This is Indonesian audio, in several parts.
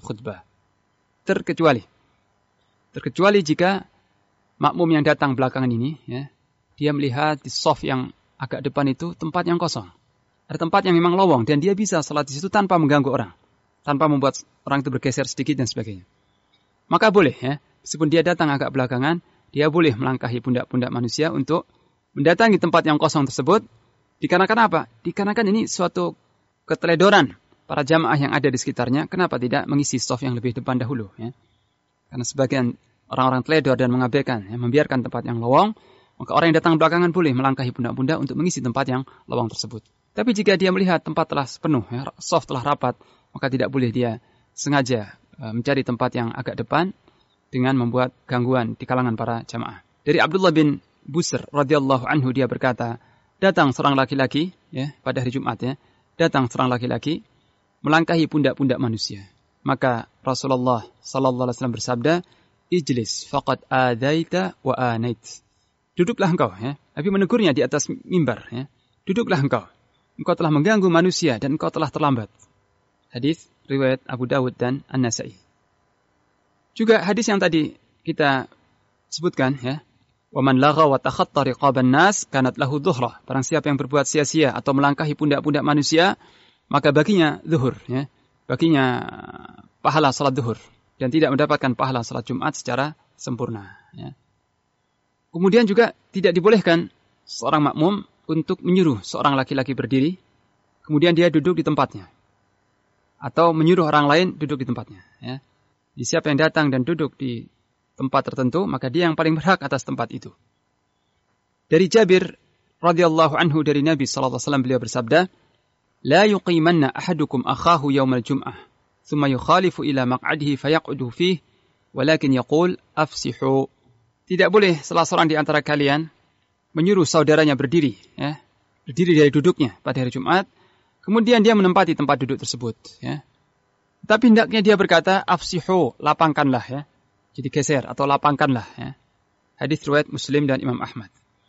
khutbah. Terkecuali jika makmum yang datang belakangan ini, ya, dia melihat di shaf yang agak depan itu tempat yang kosong. Ada tempat yang memang lowong dan dia bisa salat di situ tanpa mengganggu orang, tanpa membuat orang itu bergeser sedikit dan sebagainya. Maka boleh, ya, meskipun dia datang agak belakangan, dia boleh melangkahi pundak-pundak manusia untuk mendatangi tempat yang kosong tersebut. Dikarenakan apa? Dikarenakan ini suatu keteledoran para jamaah yang ada di sekitarnya. Kenapa tidak mengisi shaf yang lebih depan dahulu? Ya? Karena sebagian orang-orang teledor dan mengabaikan, ya, membiarkan tempat yang lowong, maka orang yang datang belakangan boleh melangkahi pundak-pundak untuk mengisi tempat yang lowong tersebut. Tapi jika dia melihat tempat telah penuh, ya, shaf telah rapat, maka tidak boleh dia sengaja mencari tempat yang agak depan dengan membuat gangguan di kalangan para jamaah. Dari Abdullah bin Busr radhiyallahu anhu, dia berkata, datang seorang laki-laki, ya, pada hari Jumat, ya, datang seorang laki-laki melangkahi pundak-pundak manusia. Maka Rasulullah sallallahu alaihi wasallam bersabda, "Ijlis faqad adaita wa anait." Duduklah engkau, ya. Nabi menegurnya di atas mimbar, ya. Duduklah engkau. Engkau telah mengganggu manusia dan engkau telah terlambat. Hadis riwayat Abu Dawud dan An-Nasa'i. Juga hadis yang tadi kita sebutkan, ya. Wa man lagha wa takhatta riqaban nas kanat lahu dhuhrah. Barang siapa yang berbuat sia-sia atau melangkahi pundak-pundak manusia, maka baginya zuhur, ya. Baginya pahala salat zuhur dan tidak mendapatkan pahala salat Jumat secara sempurna, ya. Kemudian juga tidak dibolehkan seorang makmum untuk menyuruh seorang laki-laki berdiri, kemudian dia duduk di tempatnya, atau menyuruh orang lain duduk di tempatnya, ya. Jadi siapa yang datang dan duduk di tempat tertentu, maka dia yang paling berhak atas tempat itu. Dari Jabir radhiyallahu anhu, dari Nabi sallallahu alaihi wasallam, beliau bersabda, "La yuqimanna ahadukum akhahu yaumal jum'ah, thumma yukhalifu ila maq'adihi fayaq'udu fihi, walakin yaqul afsihu." Tidak boleh salah seorang di antara kalian menyuruh saudaranya berdiri, ya, berdiri dari duduknya pada hari Jumat, kemudian dia menempati tempat duduk tersebut, ya. Tapi hendaknya dia berkata, afsihu, lapangkanlah, ya. Jadi geser atau lapangkanlah, ya. Hadis riwayat Muslim dan Imam Ahmad.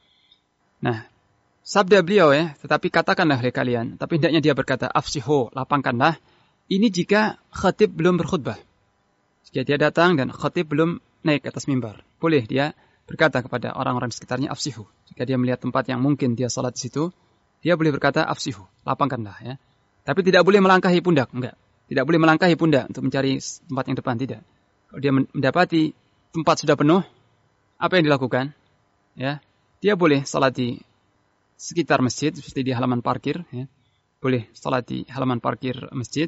Nah, sabda beliau, ya, tetapi katakanlah oleh kalian, tapi hendaknya dia berkata, afsihu, lapangkanlah. Ini jika khatib belum berkhutbah. Jika dia datang dan khatib belum naik ke atas mimbar, boleh dia berkata kepada orang-orang di sekitarnya, afsihu. Jika dia melihat tempat yang mungkin dia salat di situ, dia boleh berkata, afsihu, lapangkanlah, ya. Tapi tidak boleh melangkahi pundak, enggak. Tidak boleh melangkahi pundak untuk mencari tempat yang depan, tidak. Kalau dia mendapati tempat sudah penuh, apa yang dilakukan? Ya, dia boleh salat di sekitar masjid, seperti di halaman parkir, ya. Boleh salat di halaman parkir masjid,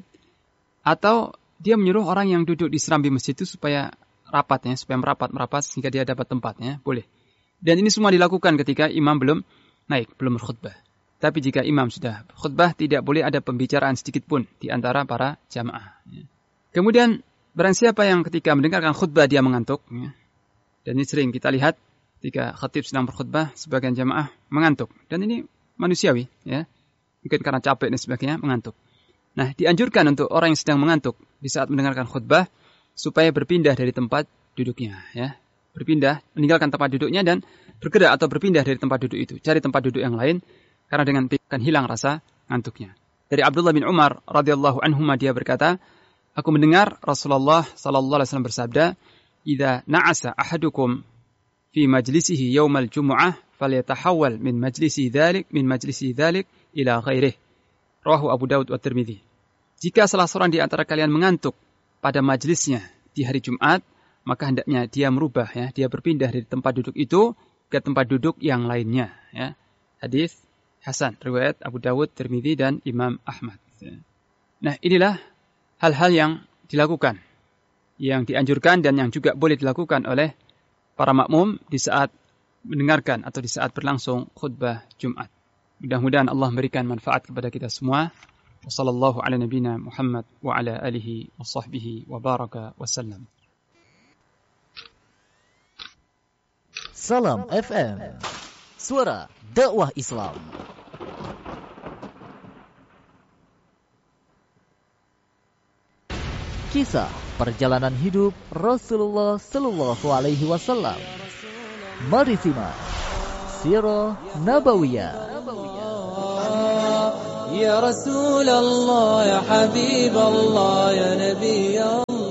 atau dia menyuruh orang yang duduk di serambi masjid itu supaya rapat, ya, supaya merapat sehingga dia dapat tempat, ya, boleh. Dan ini semua dilakukan ketika imam belum naik, belum berkhutbah. Tapi jika imam sudah berkhutbah, tidak boleh ada pembicaraan sedikit pun di antara para jamaah, ya. Kemudian barang siapa yang ketika mendengarkan khutbah dia mengantuk, ya, dan ini sering kita lihat ketika khatib sedang berkhutbah, sebagian jamaah mengantuk, dan ini manusiawi, ya, mungkin karena capek dan sebagainya mengantuk. Nah, dianjurkan untuk orang yang sedang mengantuk di saat mendengarkan khutbah supaya berpindah dari tempat duduknya, ya, berpindah, meninggalkan tempat duduknya dan bergerak atau berpindah dari tempat duduk itu, cari tempat duduk yang lain, karena dengan akan hilang rasa ngantuknya. Dari Abdullah bin Umar radhiyallahu anhuma, dia berkata, aku mendengar Rasulullah sallallahu alaihi wasallam bersabda, "Idza na'asa ahadukum fi majlisihi yaumal jumu'ah falyatahawwal min majlisi dzalik ila ghairihi." Rawahu Abu Dawud wa Tirmidzi. Jika salah seorang di antara kalian mengantuk pada majlisnya di hari Jumat, maka hendaknya dia merubah, ya, dia berpindah dari tempat duduk itu ke tempat duduk yang lainnya, ya. Hadis hasan, riwayat Abu Dawud, Tirmidzi dan Imam Ahmad. Nah, inilah hal-hal yang dilakukan, yang dianjurkan dan yang juga boleh dilakukan oleh para makmum di saat mendengarkan atau di saat berlangsung khutbah Jumat. Mudah-mudahan Allah memberikan manfaat kepada kita semua. Wassallallahu ala nabiyina Muhammad wa ala alihi wa sahbihi wa baraka wa sallam. Salam FM, suara dakwah Islam. Kisah perjalanan hidup Rasulullah sallallahu alaihi wasallam. Mari simak Sirah Nabawiyah. Ya Rasulullah, ya Habib Allah, ya Nabi Allah.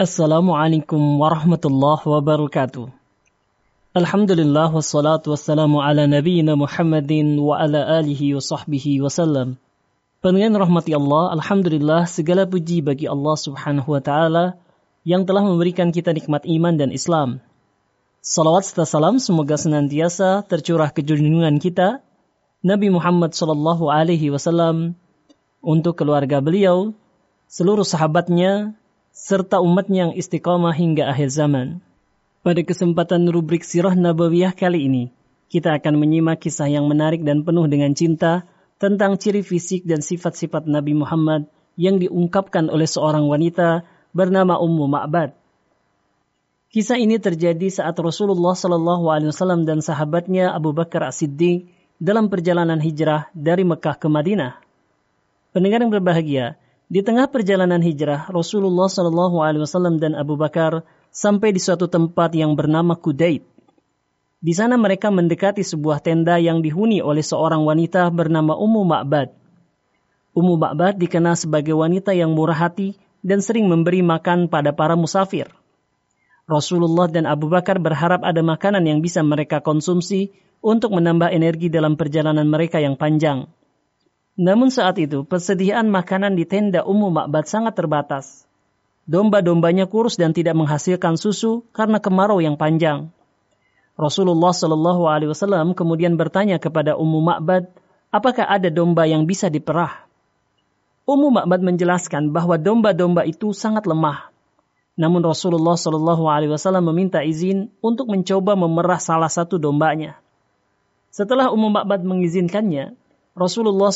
Assalamualaikum warahmatullahi wabarakatuh. Alhamdulillah wassalatu wassalamu ala nabiyyina Muhammadin wa ala alihi wa sahbihi wasallam. Pendengar rahmati Allah, alhamdulillah segala puji bagi Allah Subhanahu wa taala yang telah memberikan kita nikmat iman dan Islam. Salawat serta salam semoga senantiasa tercurah ke junjungan kita Nabi Muhammad sallallahu alaihi wasallam, untuk keluarga beliau, seluruh sahabatnya, serta umatnya yang istiqamah hingga akhir zaman. Pada kesempatan rubrik Sirah Nabawiyah kali ini, kita akan menyimak kisah yang menarik dan penuh dengan cinta tentang ciri fisik dan sifat-sifat Nabi Muhammad yang diungkapkan oleh seorang wanita bernama Ummu Ma'bad. Kisah ini terjadi saat Rasulullah SAW dan sahabatnya Abu Bakar As-Siddiq dalam perjalanan hijrah dari Mekah ke Madinah. Pendengar yang berbahagia, di tengah perjalanan hijrah, Rasulullah SAW dan Abu Bakar sampai di suatu tempat yang bernama Kudaid. Di sana mereka mendekati sebuah tenda yang dihuni oleh seorang wanita bernama Ummu Ma'bad. Ummu Ma'bad dikenal sebagai wanita yang murah hati dan sering memberi makan pada para musafir. Rasulullah dan Abu Bakar berharap ada makanan yang bisa mereka konsumsi untuk menambah energi dalam perjalanan mereka yang panjang. Namun saat itu, persediaan makanan di tenda Ummu Ma'bad sangat terbatas. Domba-dombanya kurus dan tidak menghasilkan susu karena kemarau yang panjang. Rasulullah SAW kemudian bertanya kepada Ummu Ma'bad, apakah ada domba yang bisa diperah? Ummu Ma'bad menjelaskan bahwa domba-domba itu sangat lemah. Namun Rasulullah SAW meminta izin untuk mencoba memerah salah satu dombanya. Setelah Ummu Ma'bad mengizinkannya, Rasulullah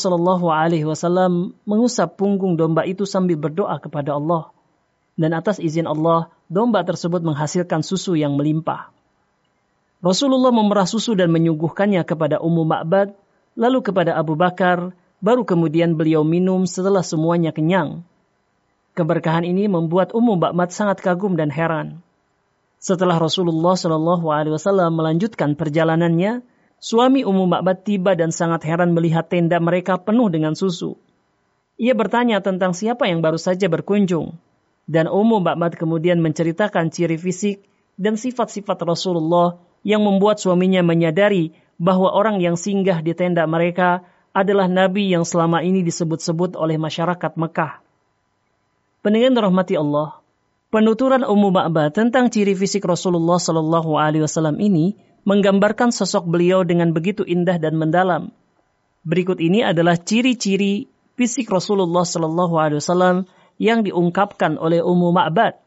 SAW mengusap punggung domba itu sambil berdoa kepada Allah. Dan atas izin Allah, domba tersebut menghasilkan susu yang melimpah. Rasulullah memerah susu dan menyuguhkannya kepada Ummu Ma'bad, lalu kepada Abu Bakar, baru kemudian beliau minum setelah semuanya kenyang. Keberkahan ini membuat Ummu Ma'bad sangat kagum dan heran. Setelah Rasulullah SAW melanjutkan perjalanannya, suami Ummu Ma'bad tiba dan sangat heran melihat tenda mereka penuh dengan susu. Ia bertanya tentang siapa yang baru saja berkunjung. Dan Ummu Ma'bad kemudian menceritakan ciri fisik dan sifat-sifat Rasulullah yang membuat suaminya menyadari bahwa orang yang singgah di tenda mereka adalah Nabi yang selama ini disebut-sebut oleh masyarakat Mekah. Pendengar rahmati Allah, penuturan Ummu Ma'bad tentang ciri fisik Rasulullah SAW ini menggambarkan sosok beliau dengan begitu indah dan mendalam. Berikut ini adalah ciri-ciri fisik Rasulullah SAW yang diungkapkan oleh Ummu Ma'bad.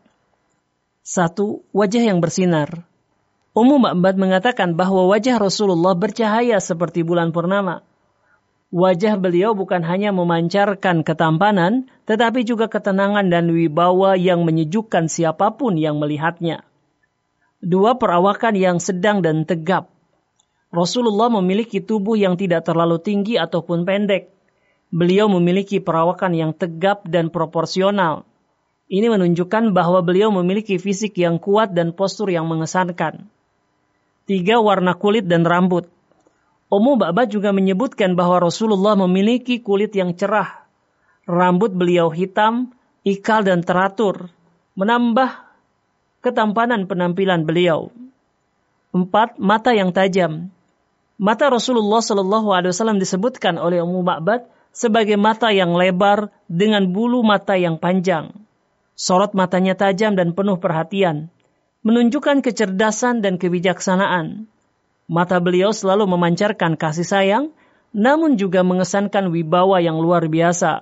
1. Wajah yang bersinar. Ummu Ma'bad mengatakan bahwa wajah Rasulullah bercahaya seperti bulan purnama. Wajah beliau bukan hanya memancarkan ketampanan, tetapi juga ketenangan dan wibawa yang menyejukkan siapapun yang melihatnya. 2. Perawakan yang sedang dan tegap. Rasulullah memiliki tubuh yang tidak terlalu tinggi ataupun pendek. Beliau memiliki perawakan yang tegap dan proporsional. Ini menunjukkan bahwa beliau memiliki fisik yang kuat dan postur yang mengesankan. 3. Warna kulit dan rambut. Ummu Ma'bad juga menyebutkan bahwa Rasulullah memiliki kulit yang cerah. Rambut beliau hitam, ikal dan teratur, menambah ketampanan penampilan beliau. 4. Mata yang tajam. Mata Rasulullah SAW disebutkan oleh Ummu Ma'bad sebagai mata yang lebar dengan bulu mata yang panjang. Sorot matanya tajam dan penuh perhatian, menunjukkan kecerdasan dan kebijaksanaan. Mata beliau selalu memancarkan kasih sayang, namun juga mengesankan wibawa yang luar biasa.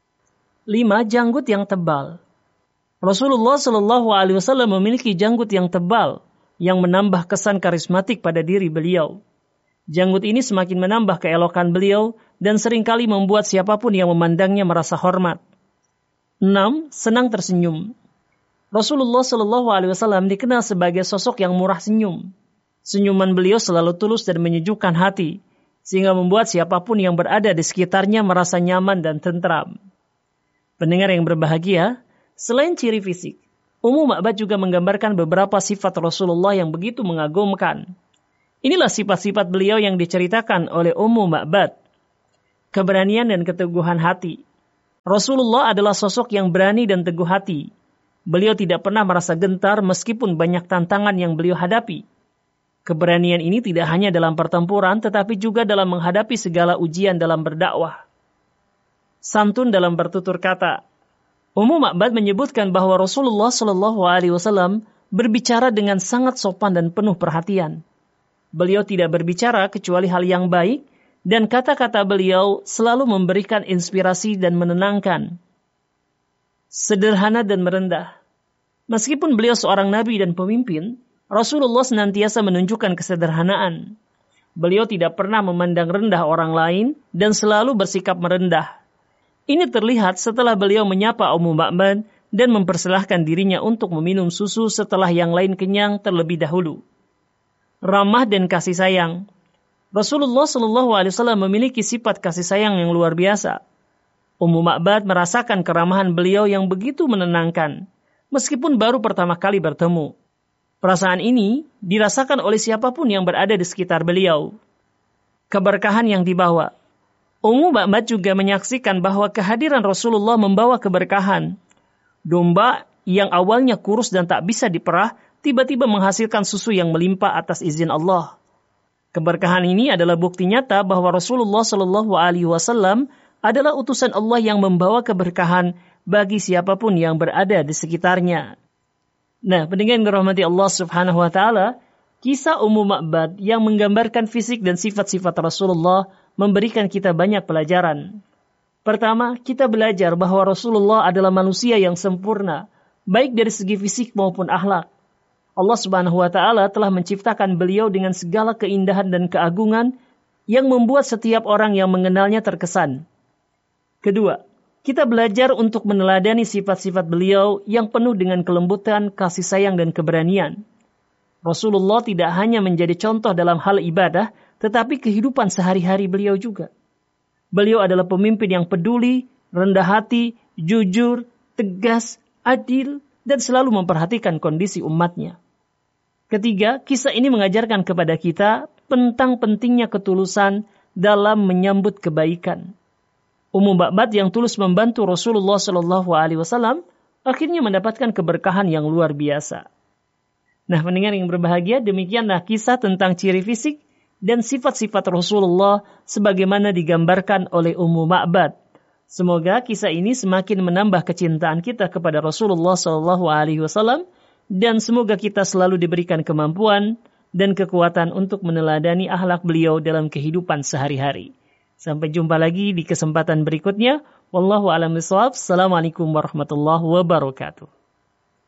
5. Janggut yang tebal. Rasulullah SAW memiliki janggut yang tebal, yang menambah kesan karismatik pada diri beliau. Janggut ini semakin menambah keelokan beliau dan seringkali membuat siapapun yang memandangnya merasa hormat. 6. Senang tersenyum. Rasulullah SAW dikenal sebagai sosok yang murah senyum. Senyuman beliau selalu tulus dan menyejukkan hati, sehingga membuat siapapun yang berada di sekitarnya merasa nyaman dan tentram. Pendengar yang berbahagia, selain ciri fisik, Ummu Ma'bad juga menggambarkan beberapa sifat Rasulullah yang begitu mengagumkan. Inilah sifat-sifat beliau yang diceritakan oleh Ummu Ma'bad. Keberanian dan keteguhan hati. Rasulullah adalah sosok yang berani dan teguh hati. Beliau tidak pernah merasa gentar meskipun banyak tantangan yang beliau hadapi. Keberanian ini tidak hanya dalam pertempuran, tetapi juga dalam menghadapi segala ujian dalam berdakwah. Santun dalam bertutur kata. Ummu Ma'bad menyebutkan bahwa Rasulullah SAW berbicara dengan sangat sopan dan penuh perhatian. Beliau tidak berbicara kecuali hal yang baik, dan kata-kata beliau selalu memberikan inspirasi dan menenangkan. Sederhana dan merendah. Meskipun beliau seorang nabi dan pemimpin, Rasulullah senantiasa menunjukkan kesederhanaan. Beliau tidak pernah memandang rendah orang lain dan selalu bersikap merendah. Ini terlihat setelah beliau menyapa Ummu Ma'bad dan mempersilahkan dirinya untuk meminum susu setelah yang lain kenyang terlebih dahulu. Ramah dan kasih sayang. Rasulullah SAW memiliki sifat kasih sayang yang luar biasa. Ummu Ma'bad merasakan keramahan beliau yang begitu menenangkan, meskipun baru pertama kali bertemu. Perasaan ini dirasakan oleh siapapun yang berada di sekitar beliau. Keberkahan yang dibawa. Ummu Ma'bad juga menyaksikan bahwa kehadiran Rasulullah membawa keberkahan. Domba yang awalnya kurus dan tak bisa diperah, tiba-tiba menghasilkan susu yang melimpah atas izin Allah. Keberkahan ini adalah bukti nyata bahwa Rasulullah SAW adalah utusan Allah yang membawa keberkahan bagi siapapun yang berada di sekitarnya. Nah, pendengar yang dirahmati Allah Subhanahu wa taala, kisah Ummu Ma'bad yang menggambarkan fisik dan sifat-sifat Rasulullah memberikan kita banyak pelajaran. Pertama, kita belajar bahwa Rasulullah adalah manusia yang sempurna, baik dari segi fisik maupun akhlak. Allah Subhanahu wa taala telah menciptakan beliau dengan segala keindahan dan keagungan yang membuat setiap orang yang mengenalnya terkesan. Kedua, kita belajar untuk meneladani sifat-sifat beliau yang penuh dengan kelembutan, kasih sayang, dan keberanian. Rasulullah tidak hanya menjadi contoh dalam hal ibadah, tetapi kehidupan sehari-hari beliau juga. Beliau adalah pemimpin yang peduli, rendah hati, jujur, tegas, adil, dan selalu memperhatikan kondisi umatnya. Ketiga, kisah ini mengajarkan kepada kita tentang pentingnya ketulusan dalam menyambut kebaikan. Ummu Ma'bad yang tulus membantu Rasulullah SAW akhirnya mendapatkan keberkahan yang luar biasa. Nah, pendengar yang berbahagia, demikianlah kisah tentang ciri fisik dan sifat-sifat Rasulullah sebagaimana digambarkan oleh Ummu Ma'bad. Semoga kisah ini semakin menambah kecintaan kita kepada Rasulullah SAW dan semoga kita selalu diberikan kemampuan dan kekuatan untuk meneladani akhlak beliau dalam kehidupan sehari-hari. Sampai jumpa lagi di kesempatan berikutnya. Wallahu a'lam bishawab. Assalamualaikum warahmatullahi wabarakatuh.